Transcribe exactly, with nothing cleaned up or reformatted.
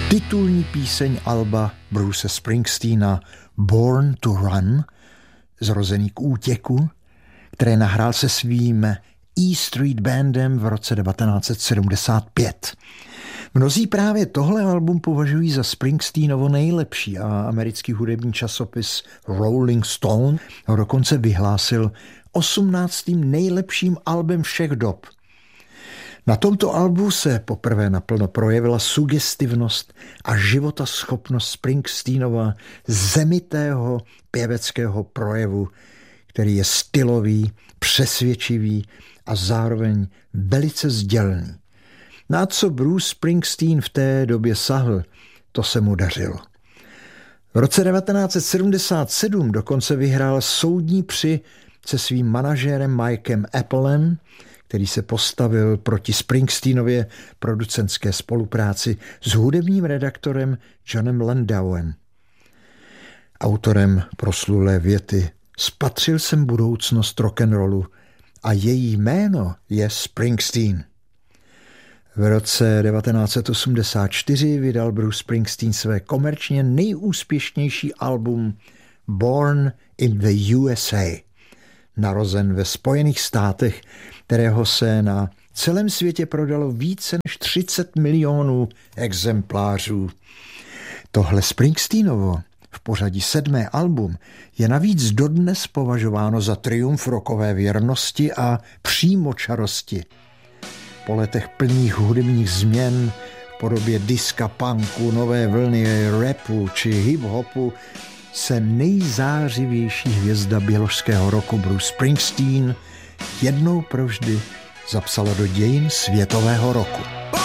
Titulní píseň alba Bruce Springsteena Born to Run, zrozený k útěku, které nahrál se svým E Street Bandem v roce devatenáct set sedmdesát pět. Mnozí právě tohle album považují za Springsteenovo nejlepší a americký hudební časopis Rolling Stone ho dokonce vyhlásil osmnáctým nejlepším albem všech dob. Na tomto albu se poprvé naplno projevila sugestivnost a životaschopnost Springsteenova zemitého pěveckého projevu, který je stylový, přesvědčivý a zároveň velice sdělný. Na co Bruce Springsteen v té době sahl, to se mu dařilo. V roce devatenáct set sedmdesát sedm dokonce vyhrál soudní při se svým manažérem Mikem Applem, který se postavil proti Springsteenově producentské spolupráci s hudebním redaktorem Johnem Landauem. Autorem proslulé věty "Spatřil jsem budoucnost rock'n'rollu a její jméno je Springsteen." V roce devatenáct set osmdesát čtyři vydal Bruce Springsteen své komerčně nejúspěšnější album Born in the U S A, narozen ve Spojených státech, kterého se na celém světě prodalo více než třicet milionů exemplářů. Tohle Springsteenovo v pořadí sedmé album je navíc dodnes považováno za triumf rockové věrnosti a přímočarosti. Po letech plných hudebních změn v podobě diska, punku, nové vlny, rapu či hip-hopu se nejzářivější hvězda běložského rocku Bruce Springsteen jednou provždy zapsala do dějin světového rocku.